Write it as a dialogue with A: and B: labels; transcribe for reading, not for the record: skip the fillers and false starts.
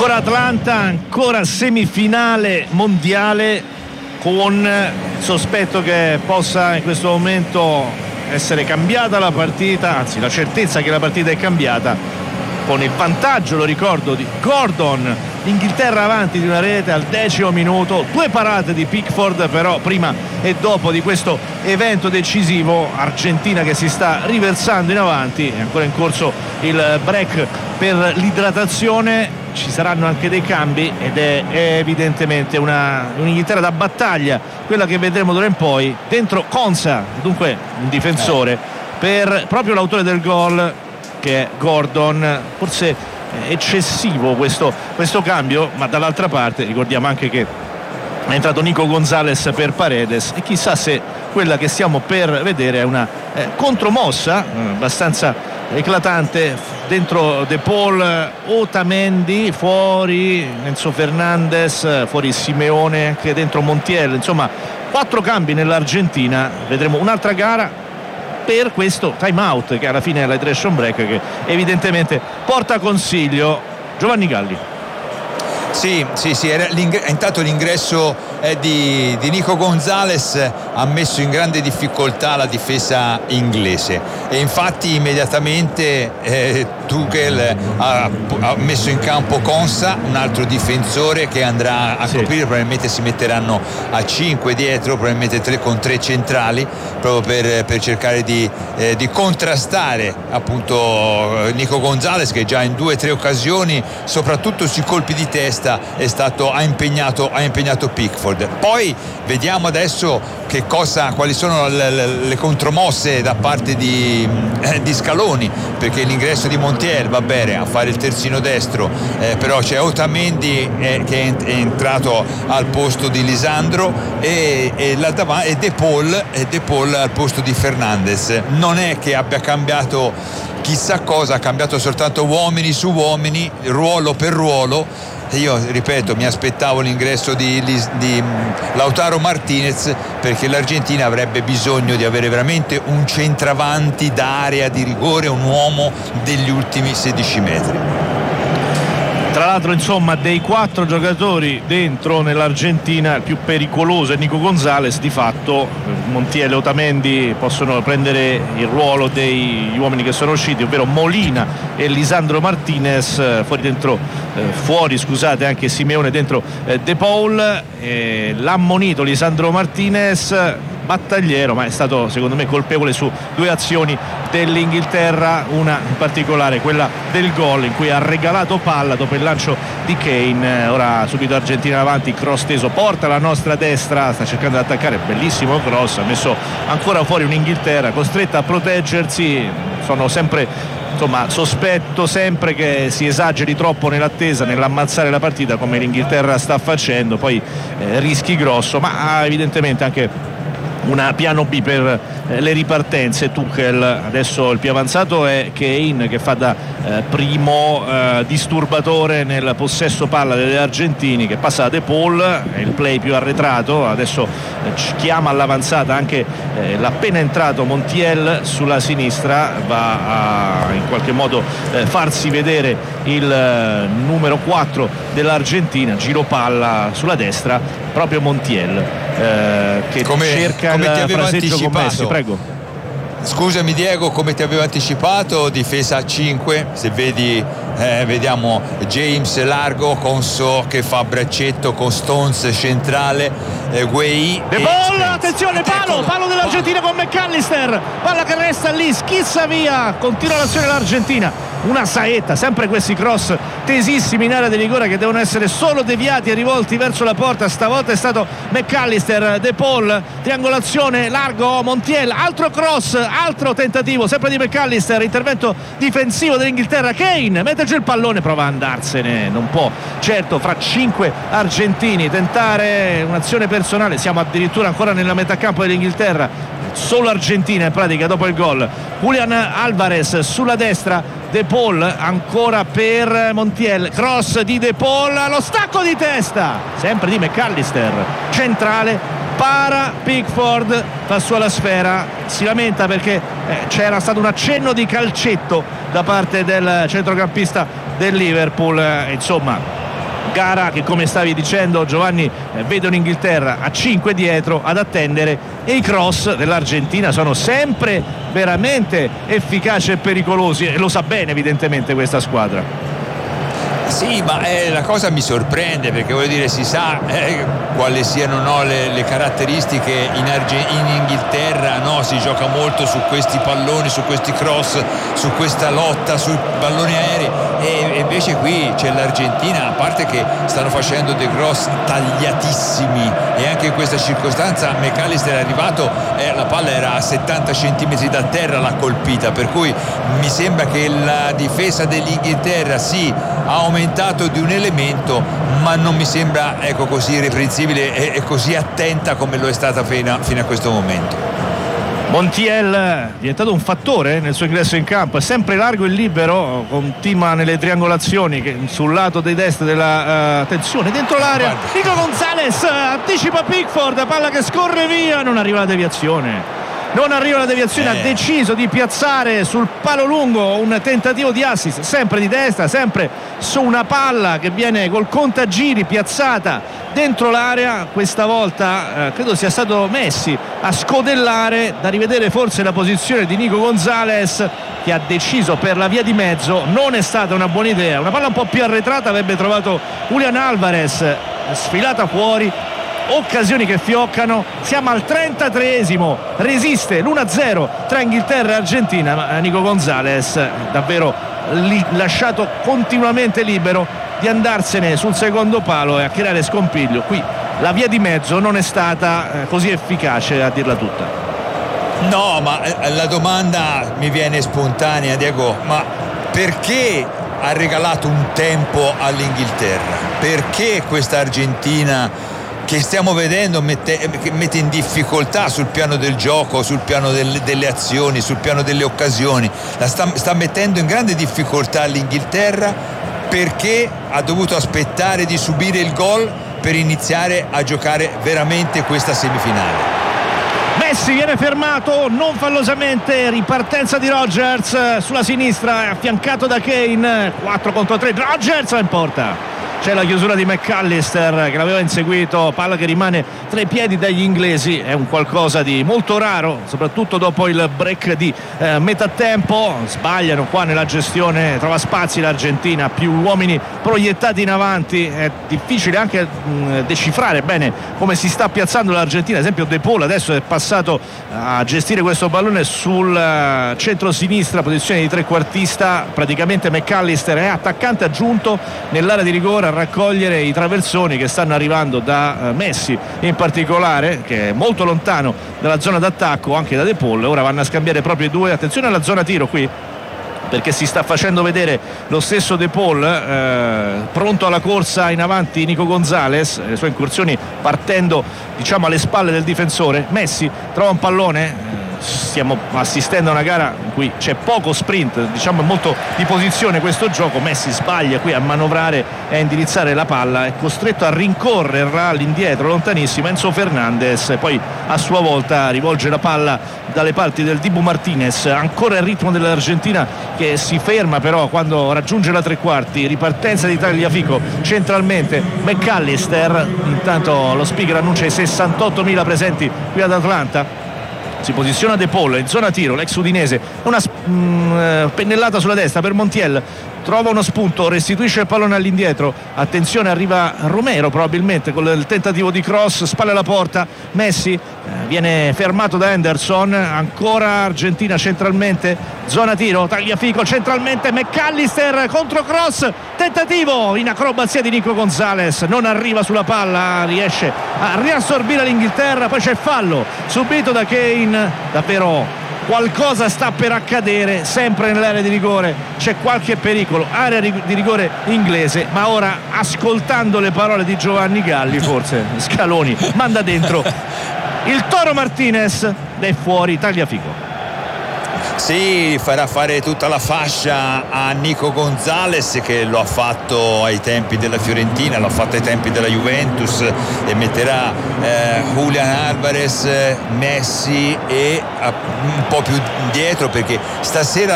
A: Ancora Atlanta, ancora semifinale mondiale, con il sospetto che possa in questo momento essere cambiata la partita, anzi la certezza che la partita è cambiata, con il vantaggio, lo ricordo, di Gordon. L'Inghilterra avanti di una rete al 10° minuto, 2 parate di Pickford, però prima e dopo di questo evento decisivo Argentina che si sta riversando in avanti. È ancora in corso il break per l'idratazione, ci saranno anche dei cambi ed è evidentemente un'Inghilterra da battaglia quella che vedremo d'ora in poi. Dentro Konsa, dunque un difensore, per proprio l'autore del gol che è Gordon. Forse eccessivo questo cambio, ma dall'altra parte ricordiamo anche che è entrato Nico Gonzalez per Paredes, e chissà se quella che stiamo per vedere è una contromossa abbastanza eclatante. Dentro De Paul, Otamendi, fuori Enzo Fernandez, fuori Simeone, anche dentro Montiel. Insomma, 4 cambi nell'Argentina. Vedremo un'altra gara per questo time out, che alla fine è la hydration break, che evidentemente porta consiglio. Giovanni Galli.
B: Sì, era intanto l'ingresso di Nico Gonzalez ha messo in grande difficoltà la difesa inglese, e infatti immediatamente Tuchel ha messo in campo Konsa, un altro difensore che andrà a coprire. Probabilmente si metteranno a 5 dietro, probabilmente con 3 centrali, proprio per cercare di contrastare appunto Nico Gonzalez, che già in 2 o 3 occasioni, soprattutto sui colpi di testa, ha impegnato Pickford. Poi vediamo adesso quali sono le contromosse da parte di Scaloni, perché l'ingresso di Montiel va bene a fare il terzino destro, però c'è Otamendi che è entrato al posto di Lisandro e De Paul al posto di Fernandez. Non è che abbia cambiato chissà cosa, ha cambiato soltanto uomini su uomini, ruolo per ruolo. Io ripeto, mi aspettavo l'ingresso di Lautaro Martinez, perché l'Argentina avrebbe bisogno di avere veramente un centravanti d'area di rigore, un uomo degli ultimi 16 metri.
A: Tra l'altro, insomma, dei 4 giocatori dentro nell'Argentina, il più pericoloso è Nico Gonzalez. Di fatto Montiel e Otamendi possono prendere il ruolo degli uomini che sono usciti, ovvero Molina e Lisandro Martinez. Fuori anche Simeone, dentro De Paul. L'ha ammonito Lisandro Martinez, battagliero, ma è stato secondo me colpevole su 2 azioni dell'Inghilterra, una in particolare quella del gol in cui ha regalato palla dopo il lancio di Kane. Ora subito Argentina avanti, cross teso, porta la nostra destra, sta cercando di attaccare, bellissimo cross, ha messo ancora fuori un'Inghilterra costretta a proteggersi. Sono sempre, sospetto sempre che si esageri troppo nell'attesa, nell'ammazzare la partita, come l'Inghilterra sta facendo. Poi rischi grosso, ma ha evidentemente anche una piano B per le ripartenze. Tuchel adesso il più avanzato è Kane, che fa da primo disturbatore nel possesso palla degli argentini, che passa da De Paul, è il play più arretrato. Adesso chiama all'avanzata anche l'appena entrato Montiel sulla sinistra, va a in qualche modo farsi vedere il numero 4 dell'Argentina. Giro palla sulla destra, proprio Montiel che cerca il fraseggio con Messi. Prego.
B: Scusami Diego, come ti avevo anticipato, difesa a 5, se vedi vediamo James largo con So che fa braccetto con Stones centrale, Gueye
A: De Paul, attenzione, palo dell'Argentina con McAllister, palla che resta lì, schizza via, continua l'azione dell'Argentina, una saetta, sempre questi cross tesissimi in area di rigore che devono essere solo deviati e rivolti verso la porta. Stavolta è stato McAllister, De Paul, triangolazione largo, Montiel, altro cross, altro tentativo sempre di McAllister, intervento difensivo dell'Inghilterra. Kane mette giù il pallone, prova a andarsene, non può certo fra 5 argentini tentare un'azione personale. Siamo addirittura ancora nella metà campo dell'Inghilterra, solo Argentina in pratica dopo il gol. Julian Alvarez sulla destra, De Paul ancora per Montiel, cross di De Paul, lo stacco di testa sempre di McAllister, centrale, para Pickford, fa sua la sfera, si lamenta perché c'era stato un accenno di calcetto da parte del centrocampista del Liverpool. Insomma, gara che, come stavi dicendo Giovanni, vede un'Inghilterra a 5 dietro ad attendere, e i cross dell'Argentina sono sempre veramente efficaci e pericolosi, e lo sa bene evidentemente questa squadra.
B: Sì, ma la cosa mi sorprende, perché voglio dire, si sa quali siano le caratteristiche in Inghilterra, no? Si gioca molto su questi palloni, su questi cross, su questa lotta sui palloni aerei, e invece qui c'è l'Argentina, a parte che stanno facendo dei cross tagliatissimi, e anche in questa circostanza McAllister è arrivato, la palla era a 70 centimetri da terra, l'ha colpita, per cui mi sembra che la difesa dell'Inghilterra ha aumentato di un elemento, ma non mi sembra così irreprensibile e così attenta come lo è stata fino a questo momento.
A: Montiel è diventato un fattore nel suo ingresso in campo, è sempre largo e libero, continua nelle triangolazioni sul lato di destra della attenzione dentro l'area. Nico Gonzalez anticipa Pickford, palla che scorre via, non arriva la deviazione. Ha deciso di piazzare sul palo lungo un tentativo di assist, sempre di destra, sempre su una palla che viene col contagiri piazzata dentro l'area. Questa volta credo sia stato Messi a scodellare, da rivedere forse la posizione di Nico Gonzalez, che ha deciso per la via di mezzo. Non è stata una buona idea, una palla un po' più arretrata avrebbe trovato Julian Alvarez, sfilata fuori. Occasioni che fioccano, siamo al 33esimo, resiste l'1-0 tra Inghilterra e Argentina, ma Nico Gonzalez davvero lasciato continuamente libero di andarsene sul secondo palo e a creare scompiglio. Qui la via di mezzo non è stata così efficace, a dirla tutta.
B: No, ma la domanda mi viene spontanea, Diego, ma perché ha regalato un tempo all'Inghilterra? Perché questa Argentina, che stiamo vedendo, che mette in difficoltà sul piano del gioco, sul piano delle azioni, sul piano delle occasioni, sta mettendo in grande difficoltà l'Inghilterra, perché ha dovuto aspettare di subire il gol per iniziare a giocare veramente questa semifinale?
A: Messi viene fermato non fallosamente, ripartenza di Rodgers sulla sinistra, affiancato da Kane, 4 contro 3, Rodgers va in porta. C'è la chiusura di McAllister che l'aveva inseguito, palla che rimane tra i piedi degli inglesi. È un qualcosa di molto raro, soprattutto dopo il break di metà tempo. Sbagliano qua nella gestione, trova spazi l'Argentina, più uomini proiettati in avanti, è difficile anche decifrare bene come si sta piazzando l'Argentina. Ad esempio De Paul adesso è passato a gestire questo pallone sul centro-sinistra, posizione di trequartista. Praticamente McAllister è attaccante aggiunto nell'area di rigore a raccogliere i traversoni che stanno arrivando da Messi in particolare, che è molto lontano dalla zona d'attacco, anche da De Paul. Ora vanno a scambiare proprio i due. Attenzione alla zona tiro qui, perché si sta facendo vedere lo stesso De Paul, pronto alla corsa in avanti Nico Gonzalez, le sue incursioni partendo diciamo alle spalle del difensore. Messi trova un pallone, stiamo assistendo a una gara in cui c'è poco sprint, diciamo molto di posizione questo gioco. Messi sbaglia qui a manovrare e a indirizzare la palla, è costretto a rincorrerla all'indietro lontanissimo Enzo Fernandez, poi a sua volta rivolge la palla dalle parti del Dibu Martinez. Ancora il ritmo dell'Argentina che si ferma però quando raggiunge la tre quarti. Ripartenza di Tagliafico centralmente, McAllister, intanto lo speaker annuncia i 68.000 presenti qui ad Atlanta. Si posiziona De Paul in zona tiro, l'ex udinese, una pennellata sulla destra per Montiel, trova uno spunto, restituisce il pallone all'indietro. Attenzione, arriva Romero probabilmente con il tentativo di cross, spalle alla porta. Messi viene fermato da Henderson. Ancora Argentina centralmente, zona tiro, Tagliafico centralmente, McAllister contro cross, tentativo in acrobazia di Nico Gonzalez, non arriva sulla palla, riesce a riassorbire l'Inghilterra. Poi c'è fallo subito da Kane. Davvero qualcosa sta per accadere sempre nell'area di rigore, c'è qualche pericolo, area di rigore inglese. Ma ora, ascoltando le parole di Giovanni Galli, forse Scaloni manda dentro il Toro Martinez ed è fuori Tagliafico.
B: Sì, farà fare tutta la fascia a Nico Gonzalez, che lo ha fatto ai tempi della Fiorentina, l'ha fatto ai tempi della Juventus, e metterà Julian Alvarez, Messi e un po' più dietro, perché stasera